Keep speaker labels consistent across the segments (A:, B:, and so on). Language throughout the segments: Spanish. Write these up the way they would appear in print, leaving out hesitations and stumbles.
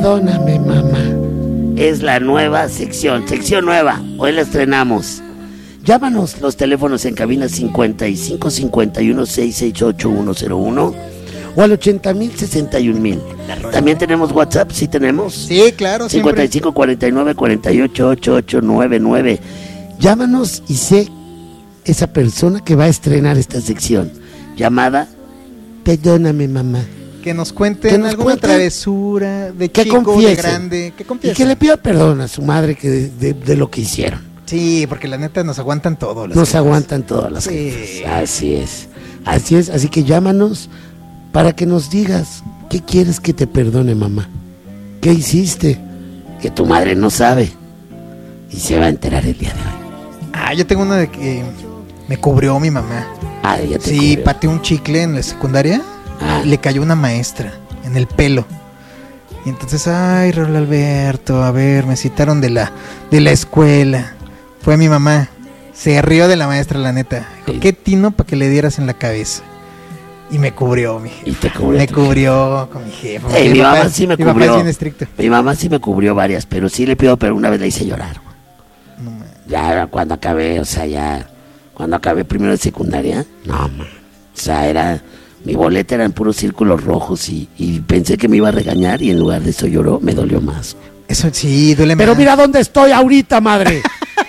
A: Perdóname, mamá.
B: Es la nueva sección nueva. Hoy la estrenamos. Llámanos, los teléfonos en cabina 55 51 668 101 o al 80,000 61,000. También tenemos WhatsApp, ¿sí tenemos?
C: Sí, claro,
B: 55 49 48 8899. Llámanos y sé esa persona que va a estrenar esta sección llamada Perdóname, mamá.
C: Que nos cuenten alguna travesura de
B: que
C: chico,
B: confiesen,
C: de grande, que
B: y
C: confiesen.
B: que le pida perdón a su madre que de lo que hicieron.
C: Sí, porque la neta nos aguantan todo.
B: Nos aguantan todas las cosas. Así es. Así que llámanos para que nos digas qué quieres que te perdone, mamá. ¿Qué hiciste? Que tu madre no sabe y se va a enterar el día de hoy.
C: Yo tengo una de que me cubrió mi mamá.
B: Ya te
C: Sí,
B: cubrió.
C: pateé un chicle en la secundaria y le cayó una maestra en el pelo. Y entonces, Raúl Alberto, a ver, me citaron de la escuela. Fue mi mamá. Se rió de la maestra, la neta. Dijo, ¿qué tino para que le dieras en la cabeza? Y me cubrió, mi jefe.
B: Y te cubrió.
C: Me cubrió con mi jefe.
B: Mi mamá sí me
C: mi papá
B: cubrió.
C: es bien estricto.
B: Mi mamá sí me cubrió varias, pero sí le pido, pero una vez la hice llorar. Ya cuando acabé, cuando acabé primero de secundaria, no, man. Mi boleta eran puros círculos rojos y pensé que me iba a regañar y en lugar de eso lloró, me dolió más.
C: Eso sí, duele más.
A: Pero mira dónde estoy ahorita, madre.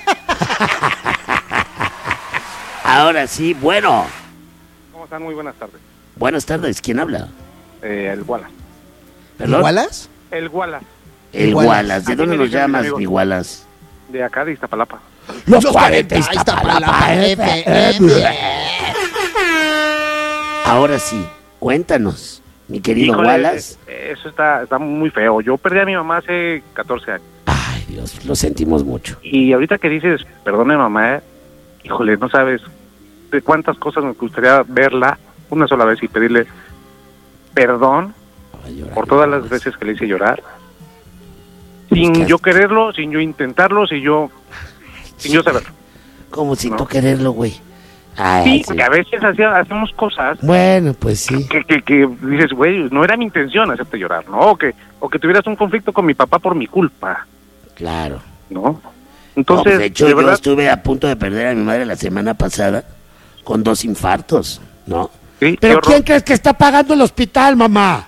B: Ahora sí, bueno.
D: ¿Cómo están? Muy buenas tardes.
B: Buenas tardes, ¿quién habla?
D: El Wallace.
B: ¿Perdón?
C: ¿El Wallace?
D: El Wallace.
B: El Wallace. ¿De
D: Así
B: dónde
D: me
B: nos
D: dicen mis
B: llamas,
D: amigos.
B: mi Wallace?
D: De acá, de Iztapalapa.
B: Los 40 Iztapalapa FM. Ahora sí, cuéntanos, mi querido
D: Híjole,
B: Wallace.
D: Eso está muy feo. Yo perdí a mi mamá hace 14 años.
B: Ay, Dios, lo sentimos mucho.
D: Y ahorita que dices, perdone mamá, híjole, no sabes de cuántas cosas me gustaría verla una sola vez y pedirle perdón por todas las veces que le hice llorar. Sin yo quererlo, sin yo intentarlo, sin yo saberlo.
B: Como sin
D: ¿No?
B: tú quererlo, güey.
D: Sí, porque a veces hacemos cosas
B: Bueno, pues sí.
D: que dices, güey, no era mi intención hacerte llorar, ¿no? O que tuvieras un conflicto con mi papá por mi culpa,
B: Claro.
D: ¿no? Entonces,
B: de hecho,
D: de
B: yo
D: verdad,
B: estuve a punto de perder a mi madre la semana pasada con 2 infartos, ¿no?
D: sí,
A: ¿Pero quién crees que está pagando el hospital, mamá?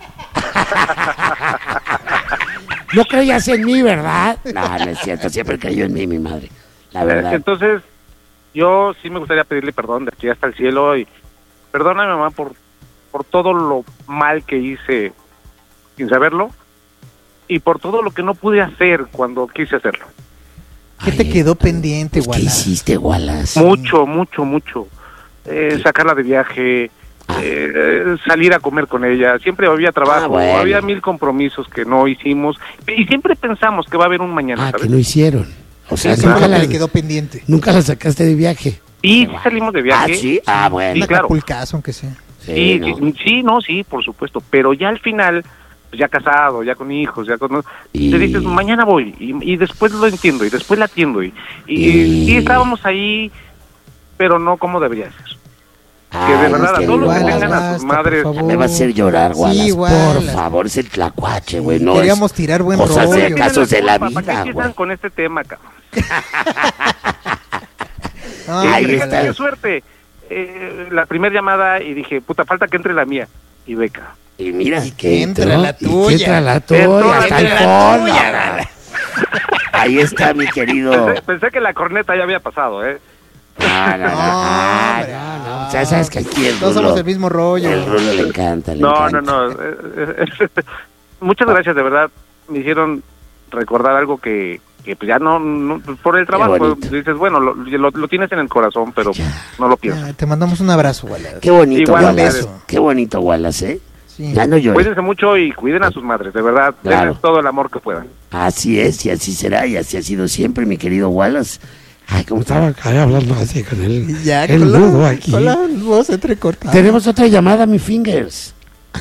A: No creías en mí, ¿verdad?
B: No, no es cierto, siempre creyó en mí mi madre, la verdad.
D: Entonces, yo sí me gustaría pedirle perdón de aquí hasta el cielo y perdona a mi mamá por todo lo mal que hice sin saberlo y por todo lo que no pude hacer cuando quise hacerlo.
C: ¿Qué te quedó pendiente,
B: ¿Qué
C: Wallace?
B: hiciste, Wallace?
D: Mucho. Sacarla de viaje, salir a comer con ella. Siempre había trabajo,
B: bueno.
D: había 1000 compromisos que no hicimos y siempre pensamos que va a haber un mañana, ¿sabes?
A: Que no hicieron. O sea,
C: Eso fue lo que le quedó pendiente.
A: nunca la sacaste de viaje.
D: Y sí salimos de viaje.
B: ¿Sí? Bueno.
D: Sí,
C: Un
D: claro.
C: acapulcazo, aunque sea.
D: Sí, por supuesto, pero ya al final, pues ya casado, ya con hijos, ya con...
B: Y-
D: Te dices, mañana voy, y después lo entiendo, y después la atiendo, y sí estábamos ahí, pero no como debería ser. Que de verdad, a todos los que tengan a sus madres...
B: Me va a hacer llorar, Wallace.
C: Sí,
B: Por
C: Wallace.
B: favor, es el tlacuache, güey. No
C: Queríamos tirar buen
B: cosas
C: rollo.
B: de casos de la
D: ¿Para qué
B: vida,
D: empiezan
B: güey.
D: con este tema, cabrón?
B: Ahí
D: Fíjate
B: está.
D: qué suerte. La primera llamada, y dije, puta, falta que entre la mía. Y beca.
B: Y mira,
C: que entra la
A: Y que
C: tuya.
A: entra la
D: Entró
A: tuya,
D: la
A: hasta el
D: tuya,
A: fondo.
B: ahí está mi querido.
D: Pensé que la corneta ya había pasado, ¿eh?
B: No. O sea, sabes que aquí el
C: Todos
B: Rulo,
C: somos el mismo rollo.
B: el Rulo le encanta, le
D: No.
B: encanta.
D: Muchas gracias, de verdad. Me hicieron recordar algo que pues ya no por el trabajo.
B: bonito.
D: Dices, bueno, lo tienes en el corazón, pero no lo piensas.
C: Ya, te mandamos un abrazo, Wallace.
B: Qué bonito,
D: Igual,
B: Wallace.
C: beso.
B: Qué bonito, Wallace, ¿eh?
C: Sí.
B: Ya no llores.
D: Cuídense mucho y cuiden a sus madres, de verdad.
B: Claro.
D: Denles todo el amor que puedan.
B: Así es, y así será, y así ha sido siempre, mi querido Wallace.
A: Ay, como estaba acá hablando así con
C: Y ya,
A: el
C: con
A: nudo
C: la,
A: aquí.
C: con la voz entrecortada.
A: Tenemos otra llamada, mi fingers.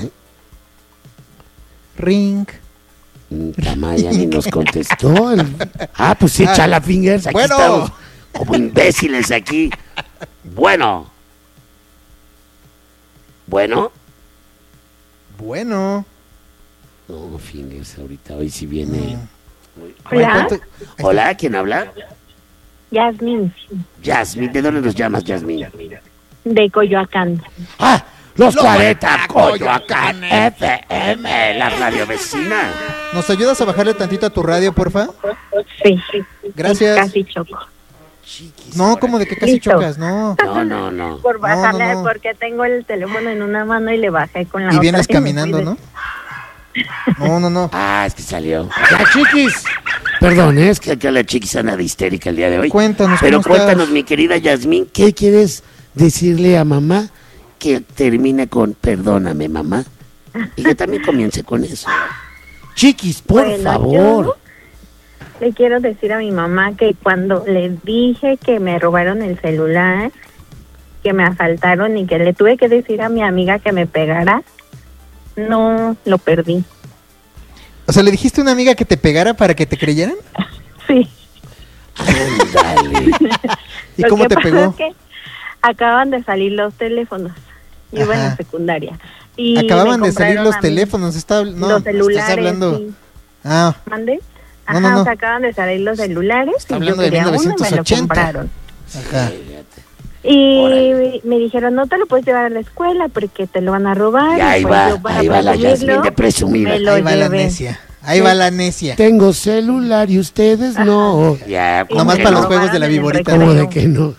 C: Ring.
B: Tamaya ni nos contestó.
A: Pues sí, chala fingers.
B: Aquí
C: Bueno.
B: estamos como imbéciles aquí. Bueno.
C: Bueno.
B: No, fingers, ahorita, hoy sí viene.
E: Hola.
B: Hola, ¿quién habla?
E: Yasmín,
B: Yasmín, ¿de dónde nos llamas, Yasmín?
E: de Coyoacán.
B: ¡Ah! Los 40 Coyoacán FM, la radio vecina.
C: ¿Nos ayudas a bajarle tantito a tu radio, porfa?
E: Sí.
C: Gracias.
E: Casi choco.
B: Chiquis.
C: No, como de que casi
E: Listo.
C: chocas, no.
B: No.
E: Por bajarle,
C: no.
E: porque tengo el teléfono en una mano y le bajé con la
C: Y
E: otra.
C: vienes
E: me
C: caminando,
E: fui de-
C: ¿no? No.
B: Ah, es que salió. La chiquis. Perdón, es que acá la chiquis anda de histérica el día de hoy.
C: Cuéntanos,
B: Pero
C: ¿cómo
B: cuéntanos,
C: estás?
B: mi querida Yasmín, ¿qué quieres decirle a mamá que termine con perdóname, mamá? Y que también comience con eso. Chiquis, por
E: Bueno,
B: favor.
E: yo le quiero decir a mi mamá que cuando le dije que me robaron el celular, que me asaltaron y que le tuve que decir a mi amiga que me pegara, no lo perdí.
C: O sea, ¿le dijiste a una amiga que te pegara para que te creyeran?
E: Sí.
B: Ándale.
C: ¿Y
E: Lo
C: cómo
E: que
C: te
E: pasa
C: pegó?
E: es que acaban de salir los teléfonos. Yo iba en
C: Ajá.
E: la secundaria. Y
C: Acababan
E: me
C: de salir
E: compraron
C: los
E: a mí
C: teléfonos.
E: los celulares.
C: estás hablando...
E: Sí.
C: Ah,
E: ¿Mande?
C: No,
E: Ajá,
C: no.
E: o sea, acaban de salir los celulares
C: Está
E: y yo
C: hablando de
E: quería uno y me lo
C: 1980.
E: compraron.
C: ajá.
E: Y
B: Órale.
E: me dijeron, no te lo puedes llevar a la escuela porque te lo van a robar.
B: Y ahí
E: pues
B: va,
E: yo, para
B: ahí va la
E: presumirlo,
B: Yasmín de presumida.
E: me lo
C: Ahí va la
E: llevé.
C: necia. Ahí va la necia.
A: Tengo celular y ustedes no.
B: Ya,
E: Y
C: Nomás
E: me
C: para
E: lo
C: los juegos de la
E: robaron en el
C: viborita.
A: ¿Cómo
E: recreo.
A: de que no?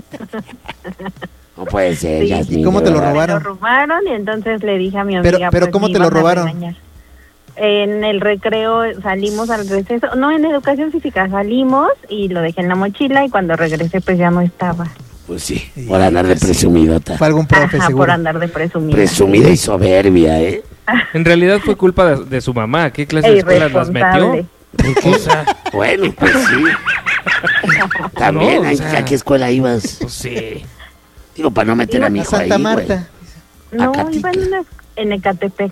B: No puede ser,
E: Sí.
B: Yasmín.
C: ¿Y cómo
B: de
C: te lo
B: verdad.
E: Me
C: robaron?
E: lo robaron y entonces le dije a mi
C: Pero-
E: amiga.
C: pero
E: pues,
C: ¿cómo
E: me
C: te lo
E: iban a
C: robaron?
E: regañar. En el recreo salimos al receso, no, en educación física salimos y lo dejé en la mochila y cuando regresé pues ya no estaba.
B: Pues sí, por andar de presumidota.
C: Fue algún profe,
E: Ajá,
C: seguro.
E: por andar de presumida.
B: Presumida y soberbia, ¿eh?
F: En realidad fue culpa de su mamá. ¿Qué clase de escuelas las metió?
E: Irresponsable.
B: O sea, bueno, pues sí. También,
F: No, o sea-
B: ¿a qué escuela ibas?
F: Pues sí.
B: Digo, para no meter a mi
C: A
B: hijo ahí,
C: Santa
B: güey.
C: Marta.
E: No,
B: Acatitla.
E: iba en Ecatepec.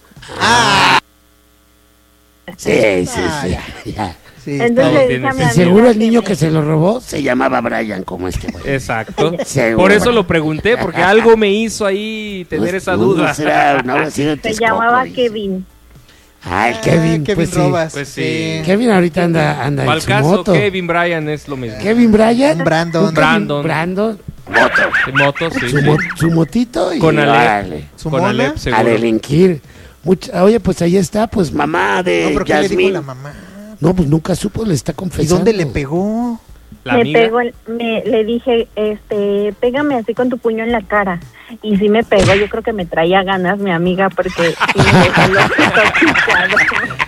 B: Sí, ya.
C: Sí,
E: Entonces
F: todos
E: le dije
F: tienen
E: a mi
F: ese-
E: amiga
A: Seguro el
E: que
A: niño
E: me-
A: que se lo robó.
B: Se llamaba Brian, como este güey.
F: Exacto.
B: Seguro.
F: Por eso lo pregunté, porque algo me hizo ahí tener esa duda.
B: No habrá sido
E: se
B: Texcoco,
E: llamaba
B: dice.
E: Kevin.
B: Ay,
A: Kevin,
C: Kevin
A: pues sí.
C: Robas.
F: Pues sí.
A: Kevin ahorita anda en
F: Al
A: su
F: caso,
A: moto.
F: Kevin Bryan es lo mismo.
A: Kevin Bryant.
C: Brandon.
F: Brandon.
A: Brandon.
F: De moto, sí.
A: Su,
F: sí.
A: su motito y
F: Con Ale.
B: Órale.
C: ¿Su
F: Con
C: mona?
F: Alep,
B: A
F: seguro.
B: delinquir.
A: Oye, pues ahí está, pues
B: Mamá
C: No,
B: de
C: pero ¿qué le dijo
B: Yasmín.
C: la mamá?
A: no, pues nunca supo, le está
C: ¿Y
A: confesando.
C: dónde le pegó?
F: La
E: Me
F: amiga.
E: pegó, le dije, pégame así con tu puño en la cara. Y sí me pegó, yo creo que me traía ganas mi amiga porque sí me dejó los ojos picados.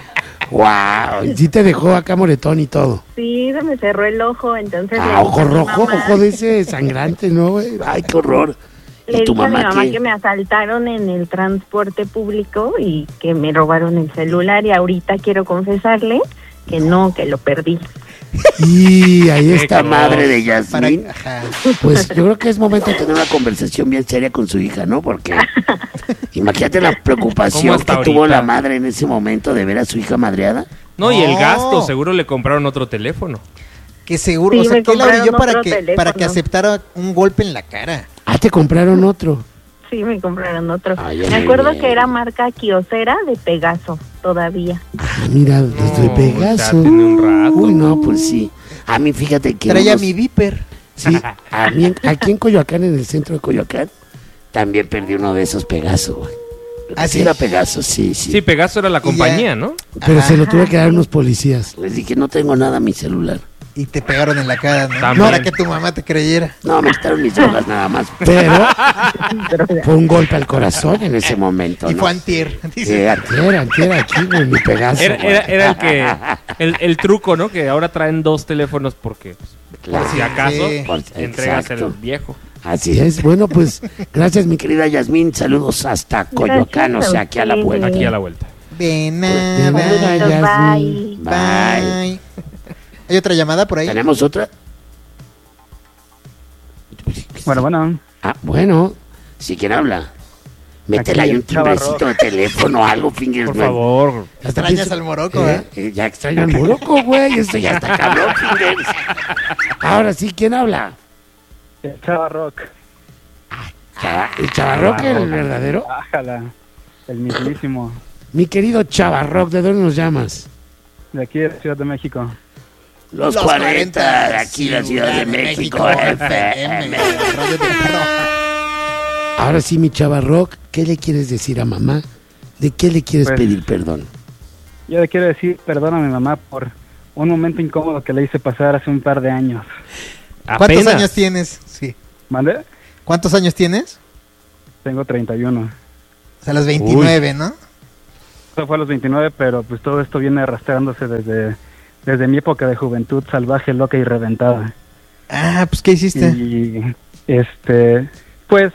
B: Wow.
A: Y sí te dejó acá moretón y todo.
E: Sí, se me cerró el ojo, entonces le
A: Ah,
E: dije
A: ojo
E: a mi
A: rojo,
E: mamá-
A: ojo de ese sangrante, ¿no, güey?
B: Ay, qué horror.
E: Le
B: ¿Y tu
E: dije a mi
B: mamá
E: mamá
B: qué?
E: que me asaltaron en el transporte público y que me robaron el celular y ahorita quiero confesarle que no, que lo perdí.
A: Y ahí
F: Qué
A: está.
B: Esta madre de
C: Para...
B: Yasmín.
C: Ajá.
B: Pues yo creo que es momento de tener una conversación bien seria con su hija, ¿no? Porque imagínate la
F: ¿Cómo
B: preocupación
F: hasta
B: que tuvo
F: ahorita?
B: la madre en ese momento de ver a su hija madreada.
F: No, y el
C: No.
F: gasto, seguro le compraron otro teléfono.
C: Que seguro,
E: Sí,
C: o sea,
E: me
C: que la orilló
E: compraron otro
C: para que
E: teléfono.
C: aceptara un golpe en la cara.
A: Ah, te compraron otro.
E: Sí, me compraron otro.
B: Ay,
E: me
B: muy
E: acuerdo
B: bien.
E: que era marca Kyocera de Pegaso, todavía.
A: Ah, mira, desde
F: No,
A: Pegaso.
F: ya tiene un rato.
B: Uy, no, pues sí. A mí, fíjate que.
C: Traía
B: unos-
C: mi Viper.
B: Sí, a mí, aquí en Coyoacán, en el centro de Coyoacán, también perdí uno de esos Pegaso, güey.
C: ¿Ah,
B: Sí,
C: sí?
B: era Pegaso, sí.
F: Sí, Pegaso era la compañía, ¿no?
A: Pero se lo
C: Ajá.
A: tuve que dar a unos policías.
B: Les dije, no tengo nada en mi celular.
C: Y te pegaron en la cara, ¿no?
F: También.
C: Para que tu mamá te creyera.
B: No, me quitaron mis drogas nada más.
A: Pero fue un golpe al corazón en ese momento.
C: Y
A: ¿no?
C: fue antier. Dice.
B: Sí,
A: Antier aquí, güey, mi Pegaso.
F: Era el que. El truco, ¿no? Que ahora traen dos teléfonos porque,
B: Claro.
F: por si acaso,
C: Sí.
B: Por-
F: entregas el
B: exacto.
F: viejo.
B: Así es.
A: Bueno, pues, gracias, mi
B: Mi querida Yasmín, saludos hasta Coyoacán, o
E: Gracias a
B: sea, aquí a la
E: ustedes.
B: vuelta.
F: Aquí a la vuelta.
C: De
A: De
C: nada.
A: nada.
E: Bonitos,
A: Yasmín.
E: bye.
B: Bye.
C: ¿Hay otra llamada por ahí?
B: ¿Tenemos otra?
G: Bueno.
B: Ah, bueno. ¿Sí quién habla? Métele
G: Aquí
B: ahí
G: el
B: un timbrecito de teléfono o algo, Fingers.
F: Por
B: man.
F: favor.
C: Extrañas al Morocco, ¿eh?
B: Ya extraño al Morocco, güey. Esto ya está cabrón, Fingers.
A: Ahora sí, ¿quién habla?
G: Chava Rock.
B: Ya,
A: ¿El Chavarroque, el verdadero?
G: Ájala. El mismísimo.
A: Mi querido Chavarrock, ¿de dónde nos llamas?
G: De aquí de la Ciudad de México.
B: Los 40, de aquí la Ciudad de México, FM.
A: Ahora sí, mi Chavarrock, ¿qué le quieres decir a mamá? ¿De qué le quieres
G: Pues,
A: pedir perdón?
G: Yo le quiero decir perdón a mi mamá por un momento incómodo que le hice pasar hace un par de años.
C: ¿Cuántos años tienes? Sí.
G: ¿Mande?
C: ¿Cuántos años tienes?
G: Tengo 31.
C: O sea, los 29, ¿no?
G: Eso fue a los 29, pero pues todo esto viene arrastrándose desde mi época de juventud salvaje, loca y reventada.
C: Ah, pues ¿qué hiciste?
G: Y pues,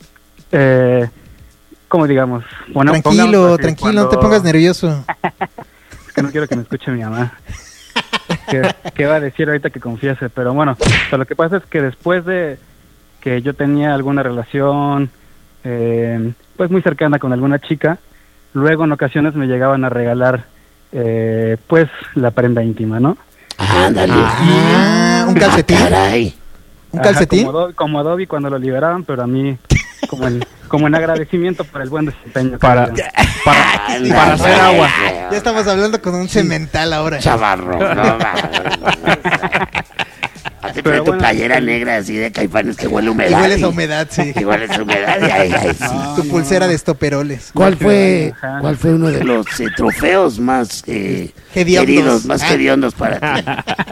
G: ¿cómo digamos? Bueno,
C: tranquilo, no te pongas nervioso.
G: Es que no quiero que me escuche mi mamá. ¿Qué va a decir ahorita que confiese? Pero bueno, o sea, lo que pasa es que después de que yo tenía alguna relación, pues muy cercana con alguna chica, luego en ocasiones me llegaban a regalar, pues, la prenda íntima, ¿no?
B: Ándale.
C: ¿Un calcetín?
B: Caray.
C: ¿Un calcetín?
G: Como Adobe cuando lo liberaban, pero a mí como en agradecimiento por el buen desempeño.
F: Para hacer agua.
C: Ya estamos hablando con un cemental ahora.
B: Chavarro, no Te trae tu playera negra así de Caifanes que huele a humedad.
C: Y hueles a humedad, sí.
B: Y hueles a humedad y ahí sí.
C: Tu pulsera de estoperoles.
A: ¿Cuál fue uno de
B: los trofeos más
C: queridos,
B: más hediondos para ti?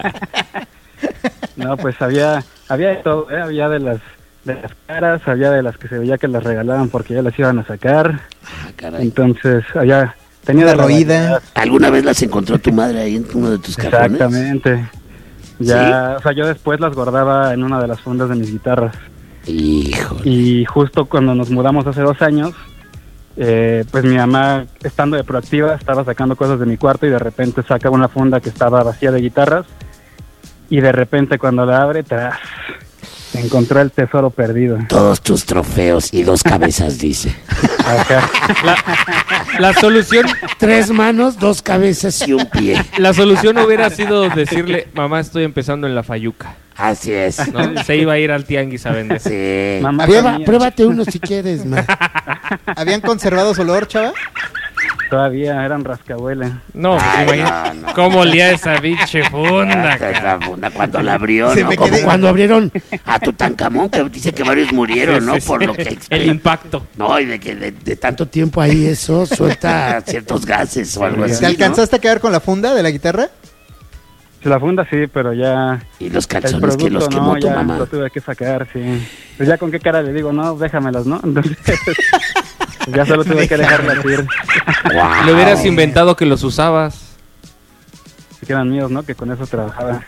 G: No, pues había de todo, había de las caras, había de las que se veía que las regalaban porque ya las iban a sacar.
B: Caray.
G: Entonces, tenía
C: de roída.
B: ¿Alguna vez las encontró tu madre ahí en uno de tus cajones?
G: Exactamente. Ya, ¿sí? O sea, yo después las guardaba en una de las fundas de mis guitarras.
B: Híjole.
G: Y justo cuando nos mudamos hace 2 años, pues mi mamá, estando de proactiva, estaba sacando cosas de mi cuarto y de repente saca una funda que estaba vacía de guitarras y de repente cuando la abre, ¡tras!, encontró el tesoro perdido.
B: Todos tus trofeos y 2 cabezas, dice.
G: Ajá.
F: La solución...
B: 3 manos, 2 cabezas y un pie.
F: La solución hubiera sido decirle, mamá, estoy empezando en la Fayuca.
B: Así es.
F: ¿No? Se iba a ir al tianguis a vender.
B: Sí.
G: Mamá,
A: Pruébate uno si quieres, ma.
C: ¿Habían conservado su olor, chava?
G: Todavía eran rascabuelas.
F: No, imagínate cómo olía esa biche funda.
B: Esa funda cuando la abrió,
C: Se
B: ¿no?
C: me
B: Como
C: quedé-
B: cuando abrieron a Tutankamón, que dice que varios murieron,
F: Sí,
B: ¿no?
F: sí,
B: Por
F: sí.
B: lo que
F: El impacto.
B: No, y de que de tanto tiempo ahí eso suelta ciertos gases o algo así,
C: ¿Te alcanzaste a quedar con la funda de la guitarra?
G: La funda sí, pero ya...
B: ¿no? Y los
G: El
B: calzones que los
G: producto
B: quemó
G: no,
B: tu
G: ya
B: mamá.
G: lo tuve que sacar, sí. Pues ya con qué cara le digo, no, déjamelas, ¿no? Entonces, ya solo tuve que dejarlas ir.
B: Wow.
F: Le hubieras inventado que los usabas.
G: Que eran míos, ¿no? Que con eso trabajaba.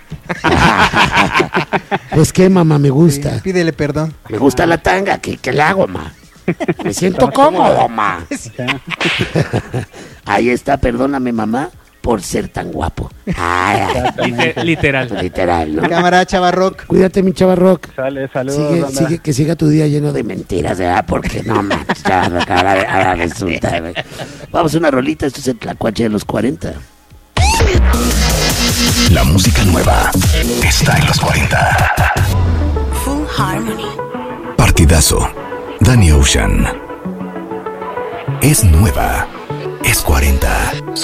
A: Pues qué, mamá, me gusta.
C: Sí, pídele perdón.
B: Me gusta la tanga, ¿qué le hago, ma? Me siento cómodo, ma.
G: Ya.
B: Ahí está, perdóname, mamá, por ser tan guapo. Ay,
F: Literal.
B: literal, ¿no?
C: Cámara, Chavarrock.
A: Cuídate, mi Chavarrock.
G: Sale, saludos. banda.
A: Que siga tu día lleno de
B: Mentiras, ¿verdad? Porque no, manches, ahora resulta, güey. Vamos a una rolita, esto es el Tlacuache de los 40.
H: La música nueva está en los 40.
I: Full Harmony.
H: Partidazo. Danny Ocean. Es nueva. Es 40.